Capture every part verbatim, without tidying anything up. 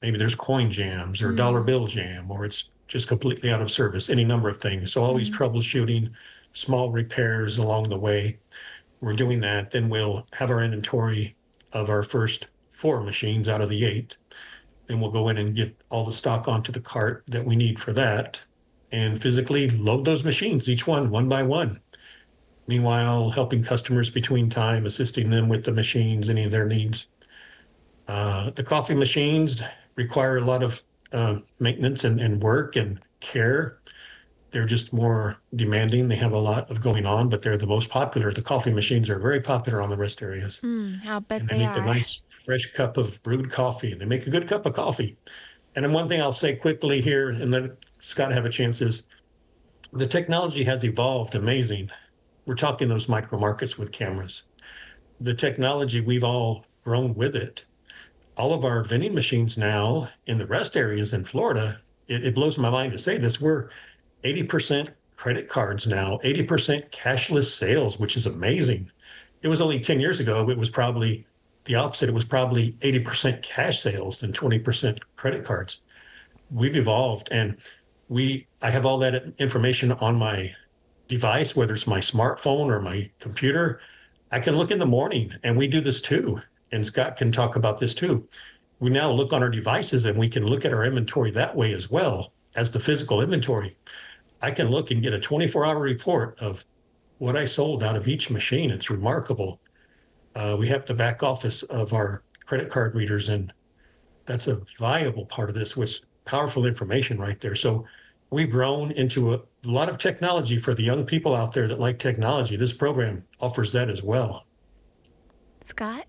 maybe there's coin jams or dollar Mm. bill jam, or it's just completely out of service, any number of things. So always Mm. troubleshooting, small repairs along the way. We're doing that. Then we'll have our inventory of our first four machines out of the eight. Then we'll go in and get all the stock onto the cart that we need for that and physically load those machines, each one, one by one. Meanwhile, helping customers between time, assisting them with the machines, any of their needs. Uh, the coffee machines require a lot of uh, maintenance and, and work and care. They're just more demanding. They have a lot of going on, but they're the most popular. The coffee machines are very popular on the rest areas. Mm, I'll bet And they they make a are. nice fresh cup of brewed coffee. And they make a good cup of coffee. And then one thing I'll say quickly here, and let Scott have a chance, is the technology has evolved amazing. We're talking those micro markets with cameras. The technology, we've all grown with it. All of our vending machines now in the rest areas in Florida, it, it blows my mind to say this, we're eighty percent credit cards now, eighty percent cashless sales, which is amazing. It was only ten years ago, it was probably the opposite. It was probably eighty percent cash sales and twenty percent credit cards. We've evolved, and we I have all that information on my device, whether it's my smartphone or my computer. I can look in the morning, and we do this too. And Scott can talk about this too. We now look on our devices and we can look at our inventory that way as well as the physical inventory. I can look and get a twenty-four hour report of what I sold out of each machine. It's remarkable. Uh, we have the back office of our credit card readers, and that's a viable part of this with powerful information right there. So we've grown into a lot of technology for the young people out there that like technology. This program offers that as well. Scott?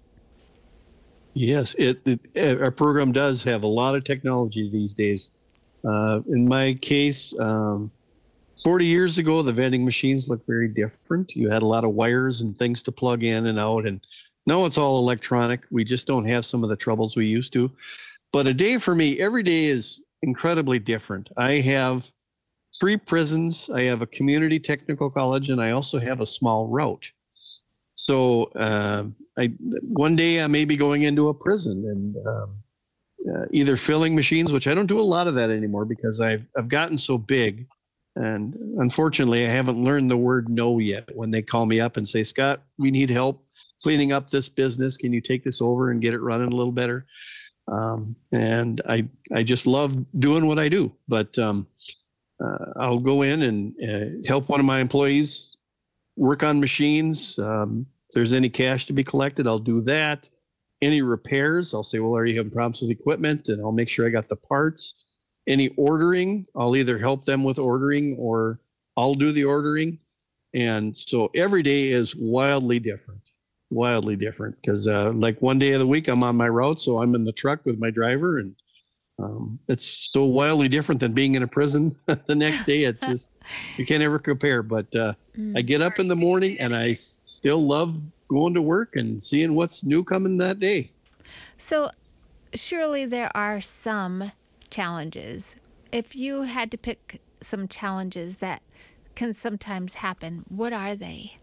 Yes, it, it our program does have a lot of technology these days. Uh, in my case, um, forty years ago, the vending machines looked very different. You had a lot of wires and things to plug in and out, and now it's all electronic. We just don't have some of the troubles we used to. But a day for me, every day is incredibly different. I have three prisons. I have a community technical college, and I also have a small route. So uh, I, one day I may be going into a prison and um, uh, either filling machines, which I don't do a lot of that anymore because I've I've gotten so big. And unfortunately, I haven't learned the word no yet when they call me up and say, Scott, we need help cleaning up this business. Can you take this over and get it running a little better? Um, and I I just love doing what I do. But um, uh, I'll go in and uh, help one of my employees work on machines. Um, if there's any cash to be collected, I'll do that. Any repairs, I'll say, well, are you having problems with equipment? And I'll make sure I got the parts. Any ordering, I'll either help them with ordering or I'll do the ordering. And so every day is wildly different, wildly different. Because uh, like one day of the week, I'm on my route, so I'm in the truck with my driver, and um, it's so wildly different than being in a prison the next day. It's just, you can't ever compare. But uh, Mm. I get up in the morning and I still love going to work and seeing what's new coming that day. So surely there are some challenges. If you had to pick some challenges that can sometimes happen, what are they?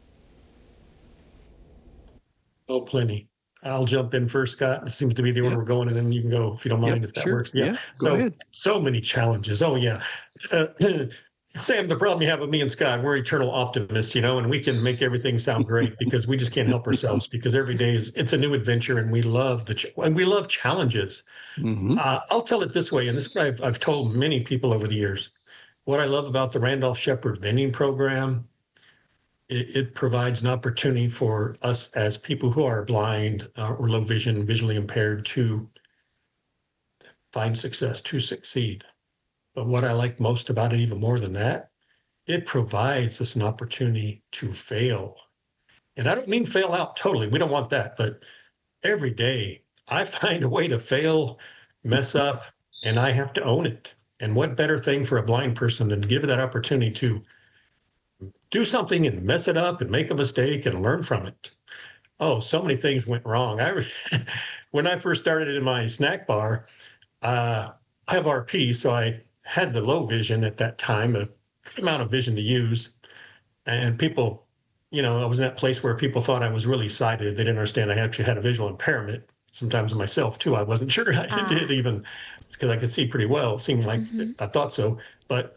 Oh, plenty. I'll jump in first, Scott. It seems to be the order Yep. we're going, and then you can go if you don't mind, Yep, if that sure. works. Yeah. Yeah, go so ahead. so many challenges. Oh yeah. Uh, Sam, the problem you have with me and Scott, we're eternal optimists, you know, and we can make everything sound great because we just can't help ourselves because every day is it's a new adventure, and we love the ch- and we love challenges. Mm-hmm. Uh, I'll tell it this way, and this is what I've I've told many people over the years. What I love about the Randolph Shepherd vending program, it, it provides an opportunity for us as people who are blind uh, or low vision, visually impaired, to find success, to succeed. But what I like most about it, even more than that, it provides us an opportunity to fail. And I don't mean fail out totally. We don't want that. But every day I find a way to fail, mess up, and I have to own it. And what better thing for a blind person than to give that opportunity to do something and mess it up and make a mistake and learn from it? Oh, so many things went wrong. I when I first started in my snack bar, uh, I have R P, so I had the low vision at that time, a good amount of vision to use. And people, you know, I was in that place where people thought I was really sighted. They didn't understand I actually had a visual impairment. sometimes myself too. I wasn't sure I Ah. did even because I could see pretty well. It seemed like Mm-hmm. I thought so, but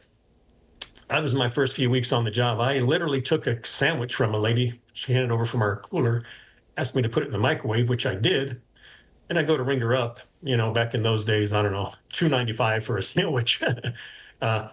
I was my first few weeks on the job. I literally took a sandwich from a lady. She handed it over from our cooler, asked me to put it in the microwave, which I did. And I go to ring her up, you know, back in those days, I don't know, two ninety-five for a sandwich. uh,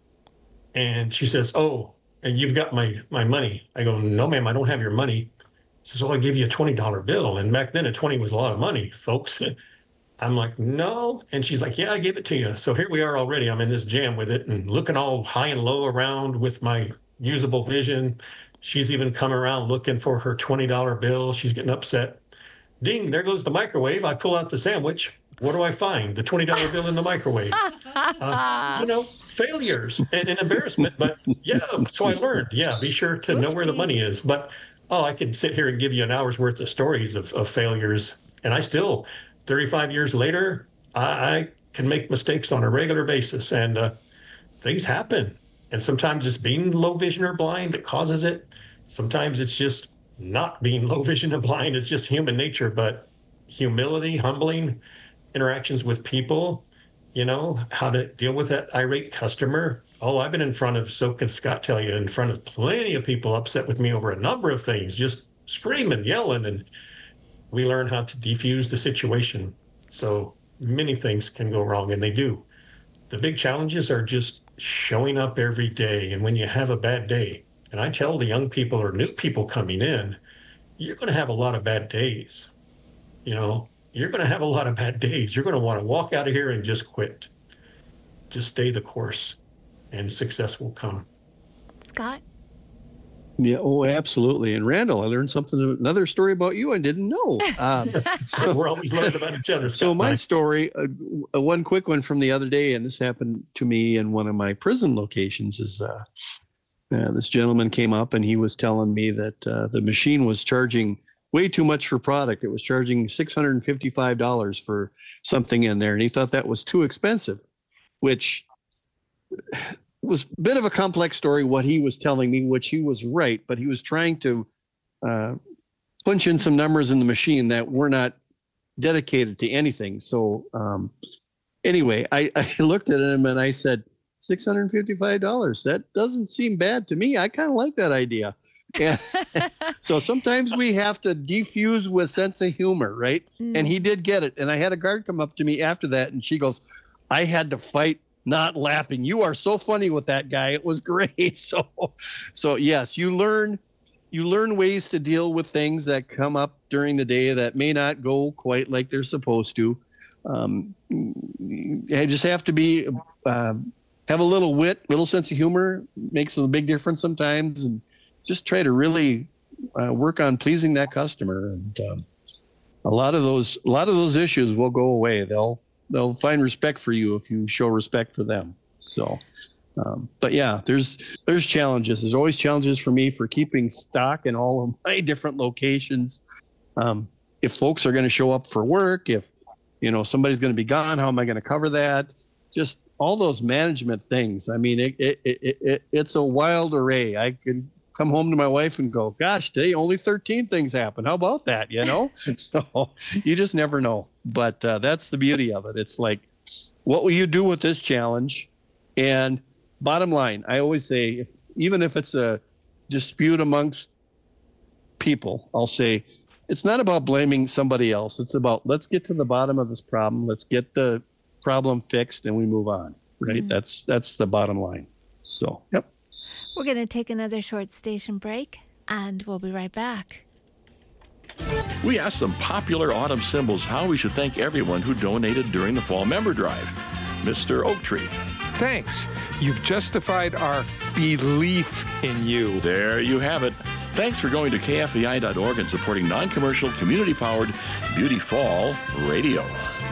and she says, "Oh, and you've got my my money." I go, "No, ma'am, I don't have your money." She says, "Oh, I gave you a twenty dollar bill." And back then a twenty was a lot of money, folks. I'm like, "No." And she's like, "Yeah, I gave it to you." So here we are already. I'm in this jam with it and looking all high and low around with my usable vision. She's even come around looking for her twenty dollar bill. She's getting upset. Ding, there goes the microwave. I pull out the sandwich. What do I find? The twenty dollar bill in the microwave. Uh, you know, failures and, and embarrassment. But yeah, so I learned. Yeah, be sure to know where the Whoopsie. money is. But oh, I could sit here and give you an hour's worth of stories of, of failures. And I still, thirty-five years later, I, I can make mistakes on a regular basis. And uh, things happen. And sometimes it's being low vision or blind that causes it. Sometimes it's just not being low vision and blind. It's just human nature. But humility, humbling interactions with people, you know, how to deal with that irate customer. Oh, I've been in front of, so can Scott tell you, in front of plenty of people upset with me over a number of things, just screaming, yelling, and we learn how to defuse the situation. So many things can go wrong, and they do. The big challenges are just showing up every day. And when you have a bad day, and I tell the young people or new people coming in, you're going to have a lot of bad days. You know, you're going to have a lot of bad days. You're going to want to walk out of here and just quit. Just stay the course, and success will come. Scott? Yeah, oh, absolutely. And Randall, I learned something, another story about you I didn't know. Um, We're always learning about each other. so Scott my and I. story, uh, one quick one from the other day, and this happened to me in one of my prison locations, is uh, uh, this gentleman came up and he was telling me that uh, the machine was charging way too much for product. It was charging six hundred fifty-five dollars for something in there, and he thought that was too expensive, which was a bit of a complex story, what he was telling me, which he was right, but he was trying to uh, punch in some numbers in the machine that were not dedicated to anything. So um, anyway, I, I looked at him and I said, six hundred fifty-five dollars. That doesn't seem bad to me. I kind of like that idea. Yeah. So sometimes we have to defuse with sense of humor, right? Mm. And he did get it. And I had a guard come up to me after that, and she goes, I had to fight not laughing. You are so funny with that guy. It was great. So, so yes, you learn, you learn ways to deal with things that come up during the day that may not go quite like they're supposed to. Um, you just have to be, uh, have a little wit, little sense of humor, makes a big difference sometimes, and just try to really uh, work on pleasing that customer. And um, a lot of those, a lot of those issues will go away. They'll, they'll find respect for you if you show respect for them. So, um, but yeah, there's, there's challenges. There's always challenges for me for keeping stock in all of my different locations. Um, if folks are going to show up for work, if, you know, somebody's going to be gone, how am I going to cover that? Just all those management things. I mean, it, it, it, it it's a wild array. I could come home to my wife and go, gosh, today only thirteen things happen. How about that? You know, so you just never know. But uh, that's the beauty of it. It's like, what will you do with this challenge? And bottom line, I always say, if even if it's a dispute amongst people, I'll say, it's not about blaming somebody else. It's about, let's get to the bottom of this problem. Let's get the problem fixed and we move on. Right. Mm. That's, that's the bottom line. So, yep. We're going to take another short station break, and we'll be right back. We asked some popular autumn symbols how we should thank everyone who donated during the fall member drive. Mister Oaktree. Thanks. You've justified our belief in you. There you have it. Thanks for going to K F E I dot org and supporting non-commercial, community-powered Beauty Fall Radio.